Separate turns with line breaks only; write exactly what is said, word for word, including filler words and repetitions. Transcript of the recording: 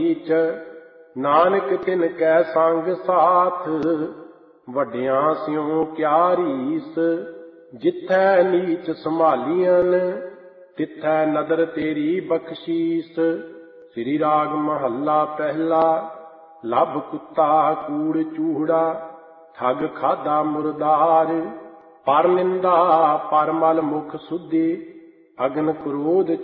ਨੀਚ। ਨਾਨਕ ਤਿਨ ਕੈ ਸੰਗ ਸਾਥ, ਵੱਡਿਆਂ ਸਿਉ ਕਿਆ ਰੀਸ। ਜਿਥੈ ਨੀਚ ਸੰਭਾਲੀਆਂ, ਤਿਥੈ ਨਦਰ ਤੇਰੀ ਬਖਸ਼ੀਸ। ਸ੍ਰੀ ਰਾਗ ਮਹੱਲਾ ਪਹਿਲਾ। ਲੱਭ ਕੁੱਤਾ ਕੂੜ ਚੂਹੜਾ, ਠੱਗ ਖਾਧਾ ਮੁਰਦਾਰ। ਪਰ ਨਿੰਦਾ ਪਰ ਮਲ ਮੁਖ ਸੁਧੀ, ਅਗਨ ਕ੍ਰੋਧ